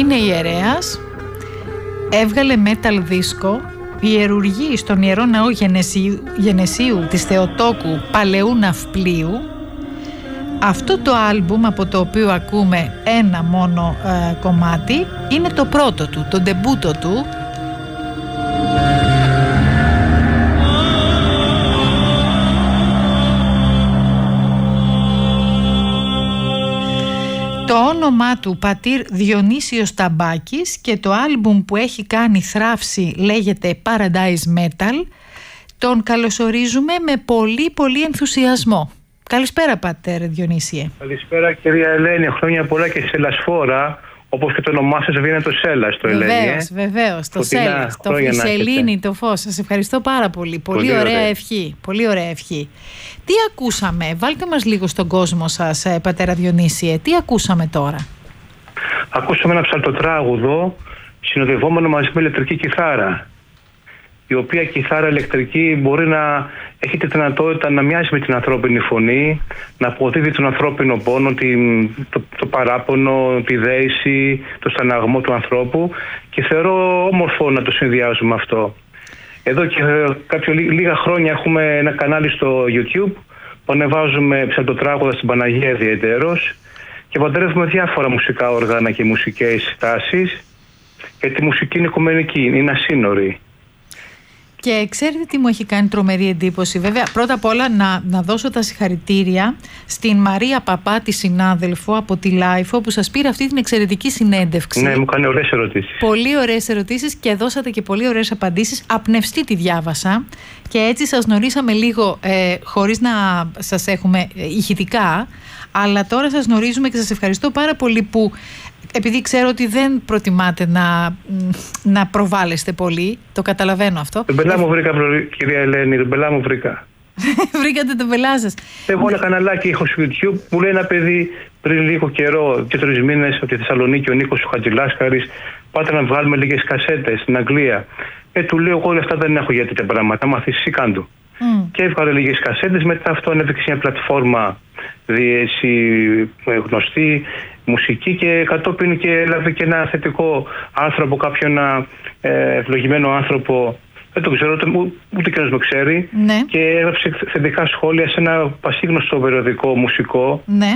είναι ιερέας, έβγαλε metal δίσκο, ιερουργεί στον Ιερό Ναό Γενεσίου της Θεοτόκου Παλαιού Ναυπλίου. Αυτό το άλμπουμ, από το οποίο ακούμε ένα μόνο κομμάτι, είναι το πρώτο του, το ντεμπούτο του. Το όνομά του Πατήρ Διονύσιος Ταμπάκης και το άλμπουμ που έχει κάνει θράψη λέγεται Paradise Metal. Τον καλωσορίζουμε με πολύ πολύ ενθουσιασμό. Καλησπέρα Πατέρ Διονύσιε. Καλησπέρα κυρία Ελένη, χρόνια πολλά και σε Λασφόρα, όπως και το όνομά σας βγαίνει το Σέλλας, το Ελένη. Βεβαίως, το Σέλλας, η σελήνη, το φως. Σας ευχαριστώ πάρα πολύ. Πολύ ωραία ευχή. Πολύ ωραία ευχή. Τι ακούσαμε, βάλτε μας λίγο στον κόσμο σας, Πατέρα Διονύσιε, τι ακούσαμε τώρα? Ακούσαμε ένα ψαλτοτράγουδο συνοδευόμενο μαζί με ηλεκτρική κιθάρα, η οποία κιθάρα ηλεκτρική μπορεί να έχει τη δυνατότητα να μοιάζει με την ανθρώπινη φωνή, να αποδίδει τον ανθρώπινο πόνο, το παράπονο, τη δέηση, το στεναγμό του ανθρώπου, και θεωρώ όμορφο να το συνδυάζουμε αυτό. Εδώ και λίγα χρόνια έχουμε ένα κανάλι στο YouTube που ανεβάζουμε ψαλτοτράγουδα στην Παναγία ιδιαιτέρως και παντρεύουμε διάφορα μουσικά όργανα και μουσικές τάσεις, γιατί η μουσική είναι οικουμενική, είναι ασύνορη. Και ξέρετε τι μου έχει κάνει τρομερή εντύπωση? Βέβαια, πρώτα απ' όλα να δώσω τα συγχαρητήρια στην Μαρία Παπά, τη συνάδελφο από τη Λάιφο, που σας πήρε αυτή την εξαιρετική συνέντευξη. Ναι, μου κάνει ωραίες ερωτήσεις. Πολύ ωραίες ερωτήσεις και δώσατε και πολύ ωραίες απαντήσεις. Απνευστή τη διάβασα και έτσι σας γνωρίσαμε λίγο, χωρίς να σας έχουμε ηχητικά, αλλά τώρα σας γνωρίζουμε και σας ευχαριστώ πάρα πολύ που, επειδή ξέρω ότι δεν προτιμάτε να προβάλλεστε πολύ, το καταλαβαίνω αυτό. Τον πελά μου βρήκα, κυρία Ελένη, τον πελά μου βρήκα. Βρήκατε τον πελά σας? Έχω ένα καναλάκι, έχω στο YouTube, που λέει ένα παιδί πριν λίγο καιρό, 2-3 μήνες, από τη Θεσσαλονίκη, ο Νίκος ο Χατζηλάσκαρης, πάτε να βγάλουμε λίγες κασέτες στην Αγγλία. Του λέω, εγώ όλα αυτά δεν έχω για τέτοια πράγματα, μάθεις εσύ κάντου. Και έβγαλε λίγες κασέτες, μετά αυτό ανέβηκε σε μια πλατφόρμα γνωστή μουσική και κατόπιν και έλαβε και ένα θετικό άρθρο από κάποιον ευλογημένο άνθρωπο, δεν το ξέρω, ούτε και με ξέρει, ναι. Και έγραψε θετικά σχόλια σε ένα πασίγνωστο περιοδικό μουσικό, ναι.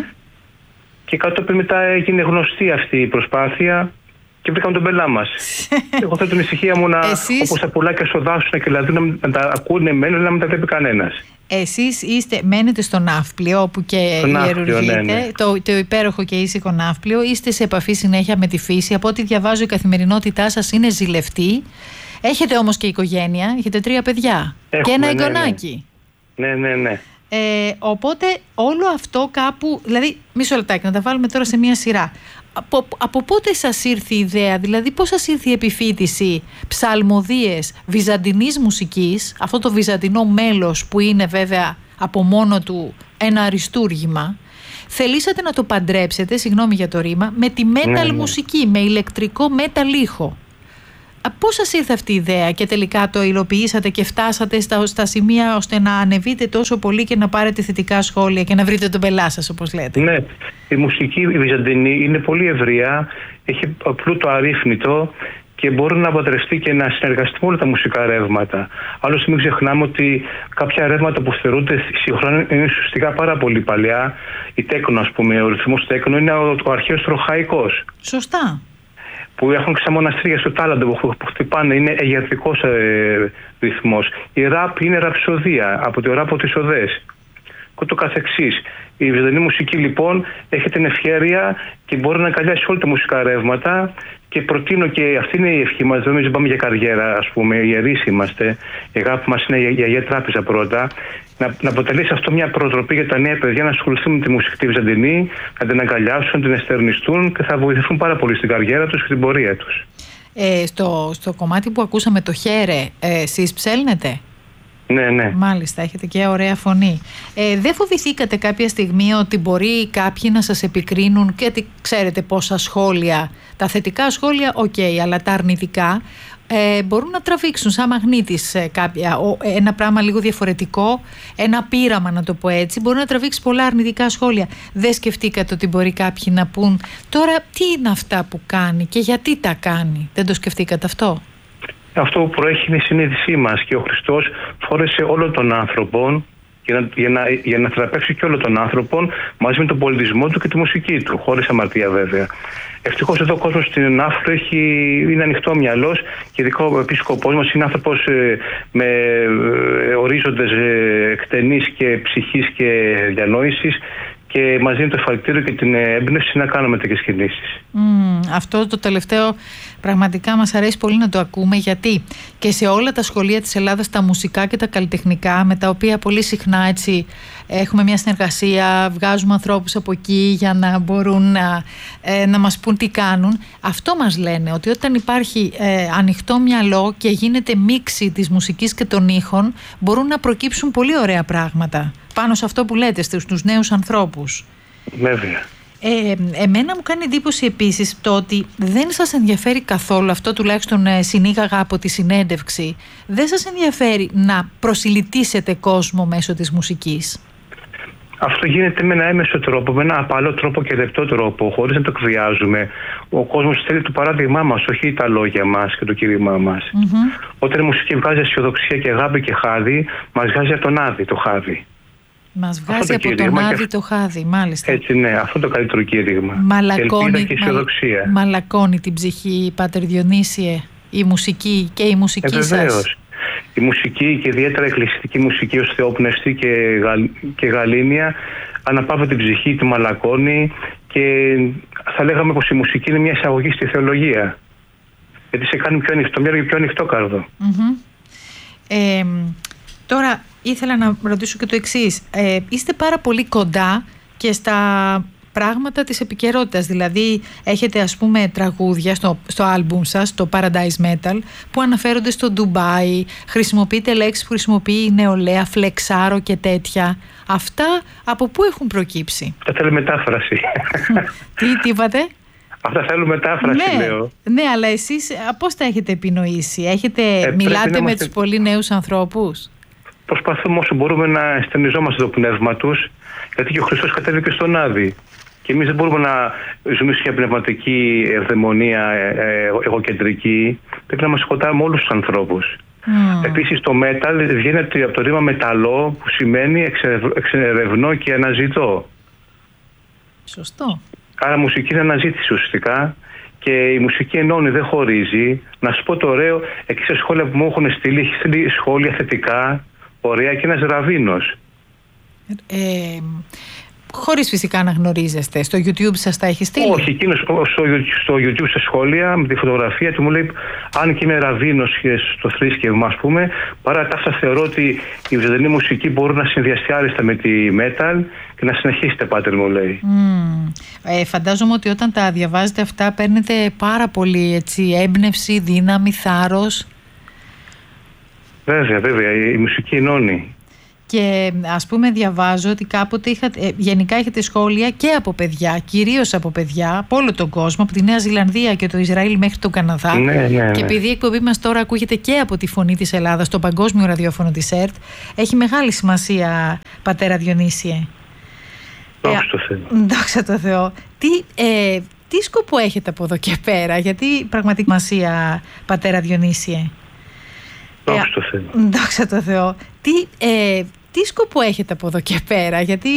Και κατόπιν μετά έγινε γνωστή αυτή η προσπάθεια και βρήκαμε τον πελά μας. Εγώ θέλω την ησυχία μου όπως τα πουλάκια στο δάσος και δηλαδή να τα ακούνε μένουν, να μην τα βλέπει κανένας. Εσείς μένετε στο Ναύπλιο, όπου και ιερουργείτε, ναι. Το υπέροχο και ήσυχο Ναύπλιο. Είστε σε επαφή συνέχεια με τη φύση. Από ό,τι διαβάζω, η καθημερινότητά σας είναι ζηλευτή. Έχετε όμως και οικογένεια, έχετε 3 παιδιά. Και ένα εγγονάκι. Ναι. Οπότε όλο αυτό κάπου, δηλαδή μισό λεπτάκι να τα βάλουμε τώρα σε μια σειρά. Από πότε σας ήρθε η ιδέα, δηλαδή πώς σας ήρθε η επιφύτηση ψαλμοδίες βυζαντινής μουσικής, αυτό το βυζαντινό μέλος που είναι βέβαια από μόνο του ένα αριστούργημα, θελήσατε να το παντρέψετε, συγγνώμη για το ρήμα, με τη metal μουσική, με ηλεκτρικό metal ήχο? Πώς σας ήρθε αυτή η ιδέα και τελικά το υλοποιήσατε και φτάσατε στα σημεία ώστε να ανεβείτε τόσο πολύ και να πάρετε θετικά σχόλια και να βρείτε τον πελά σας, όπως λέτε? Ναι, η μουσική η βυζαντινή είναι πολύ ευρεία, έχει πλούτο αρρύθμιτο και μπορεί να παντρευτεί και να συνεργαστεί με όλα τα μουσικά ρεύματα. Άλλωστε μην ξεχνάμε ότι κάποια ρεύματα που θεωρούνται συγχρόνια είναι ουσιαστικά πάρα πολύ παλιά. Η τέκνο, ας πούμε, ο ρυθμός τέκνο είναι ο αρχαίος τροχαϊκός. Σωστά. Που έχουν ξαμοναστρία στο τάλαντο που χτυπάνε, είναι εγερτικός ρυθμός. Η ραπ είναι ραψοδία, από το ραπ τις οδές. Και το καθεξής. Η βυζαντινή μουσική λοιπόν έχει την ευχέρεια και μπορεί να αγκαλιάσει όλα τα μουσικά ρεύματα και προτείνω, και αυτή είναι η ευχή μας, δεν πάμε για καριέρα, ας πούμε, ιερείς είμαστε, η αγάπη μας είναι για Αγία Τράπεζα πρώτα, να αποτελέσει αυτό μια προτροπή για τα νέα παιδιά να ασχοληθούν με τη μουσική τη βυζαντινή, να την αγκαλιάσουν, να την εστερνιστούν και θα βοηθηθούν πάρα πολύ στην καριέρα τους και την πορεία τους. Στο κομμάτι που ακούσαμε, το χέρε, εσείς ψέλνετε? Ναι. Μάλιστα, έχετε και ωραία φωνή. Δεν φοβηθήκατε κάποια στιγμή ότι μπορεί κάποιοι να σας επικρίνουν, γιατί ξέρετε πόσα σχόλια, τα θετικά σχόλια, αλλά τα αρνητικά, μπορούν να τραβήξουν σαν μαγνήτης ένα πράγμα λίγο διαφορετικό, ένα πείραμα να το πω έτσι, μπορεί να τραβήξει πολλά αρνητικά σχόλια. Δεν σκεφτήκατε ότι μπορεί κάποιοι να πούν τώρα τι είναι αυτά που κάνει και γιατί τα κάνει? Δεν το σκεφτήκατε αυτό? Αυτό που προέχει είναι η συνείδησή μας και ο Χριστός φόρεσε όλων των άνθρωπων για να θεραπεύσει και όλων των άνθρωπων μαζί με τον πολιτισμό του και τη μουσική του, χωρίς αμαρτία βέβαια. Ευτυχώς εδώ ο κόσμος στην Άφρο είναι ανοιχτό μυαλός και ειδικά ο επίσκοπός μας είναι άνθρωπος με ορίζοντες εκτενείς και ψυχής και διανόησης και μας δίνει το εφαλτήριο και την έμπνευση να κάνουμε τέτοιες κινήσεις. Αυτό το τελευταίο πραγματικά μας αρέσει πολύ να το ακούμε, γιατί και σε όλα τα σχολεία της Ελλάδας, τα μουσικά και τα καλλιτεχνικά, με τα οποία πολύ συχνά έτσι έχουμε μια συνεργασία, βγάζουμε ανθρώπους από εκεί για να μπορούν να μας πούν τι κάνουν, αυτό μας λένε, ότι όταν υπάρχει ανοιχτό μυαλό και γίνεται μίξη της μουσικής και των ήχων, μπορούν να προκύψουν πολύ ωραία πράγματα πάνω σε αυτό που λέτε, στους νέους ανθρώπους. Βέβαια. Εμένα μου κάνει εντύπωση επίσης το ότι δεν σας ενδιαφέρει καθόλου, αυτό τουλάχιστον συνήγαγα από τη συνέντευξη, δεν σας ενδιαφέρει να προσιλητήσετε κόσμο μέσω της μουσικής. Αυτό γίνεται με ένα έμεσο τρόπο, με ένα απαλό τρόπο και λεπτό τρόπο, χωρίς να το εκβιάζουμε. Ο κόσμος θέλει το παράδειγμά μας, όχι τα λόγια μας και το κήρυγμά μας. Όταν η μουσική βγάζει αισιοδοξία και αγάπη και χάδι, μας βγάζει από τον άδει το χάδι. Μας βγάζει από τον άδει το χάδι, μάλιστα. Έτσι, ναι, αυτό είναι το καλύτερο κήρυγμα. Μαλακώνει την ψυχή, Πάτερ Διονύσιε, η μουσική και η μουσική σας. Η μουσική και ιδιαίτερα η εκκλησιαστική μουσική ως θεόπνευστη και γαλήνια αναπαύει την ψυχή, τη μαλακώνει και θα λέγαμε πως η μουσική είναι μια εισαγωγή στη θεολογία. Γιατί σε κάνει πιο ανοιχτό μυαλό και πιο ανοιχτό καρδό. Τώρα ήθελα να ρωτήσω και το εξής. Είστε πάρα πολύ κοντά και στα πράγματα της επικαιρότητας, δηλαδή έχετε ας πούμε τραγούδια στο άλμπουμ σας, το Paradise Metal, που αναφέρονται στο Ντουμπάι, χρησιμοποιείτε λέξεις που χρησιμοποιεί η νεολαία, φλεξάρο και τέτοια. Αυτά από πού έχουν προκύψει? Θα θέλω μετάφραση. Τι είπατε? Αυτά θέλουν μετάφραση, λέω. Ναι, αλλά εσείς πώς τα έχετε επινοήσει? Μιλάτε με τους πολύ νέους ανθρώπους? Προσπαθούμε όσο μπορούμε να αισθενιζόμαστε το πνεύμα τους, γιατί και ο Χριστός κατέβηκε στον Άδη. Και εμείς δεν μπορούμε να ζούμε σε μια πνευματική ευδαιμονία εγωκεντρική. Πρέπει να μας σκοτάμε όλους τους ανθρώπους. Επίσης το metal βγαίνει από το ρήμα μεταλλό, που σημαίνει εξερευνώ και αναζητώ. Σωστό. Άρα μουσική είναι αναζήτηση ουσιαστικά και η μουσική ενώνει, δεν χωρίζει. Να σου πω το ωραίο, εκεί σε σχόλια που μου έχουν στείλει, έχει στείλει σχόλια θετικά, ωραία, και ένας ραβίνος. Χωρίς φυσικά να γνωρίζεστε. Στο YouTube σας τα έχει στείλει? Όχι, εκείνος στο YouTube σε σχόλια με τη φωτογραφία του μου λέει, αν και είμαι ραβίνος στο θρήσκευμα, ας πούμε, παρά τα αυτά θεωρώ ότι η ζωντανή μουσική μπορεί να συνδυαστεί άριστα με τη metal και να συνεχίσετε, Πάτερ, μου λέει. Φαντάζομαι ότι όταν τα διαβάζετε αυτά παίρνετε πάρα πολύ έμπνευση, δύναμη, θάρρος. Βέβαια, η μουσική ενώνει. Και ας πούμε διαβάζω ότι κάποτε γενικά έχετε σχόλια και από παιδιά, κυρίως από παιδιά από όλο τον κόσμο, από τη Νέα Ζηλανδία και το Ισραήλ μέχρι τον Καναδά. Ναι. Και επειδή η εκπομπή μας τώρα ακούγεται και από τη Φωνή της Ελλάδας, το παγκόσμιο ραδιόφωνο της ΕΡΤ, έχει μεγάλη σημασία, Πατέρα Διονύσιε. Δόξα τω Θεώ. Τι σκοπό έχετε από εδώ και πέρα? Γιατί πραγματικά σημασία, Πατέρα Διονύσιε. Δόξα τω Θεώ. Τι σκοπό έχετε από εδώ και πέρα? Γιατί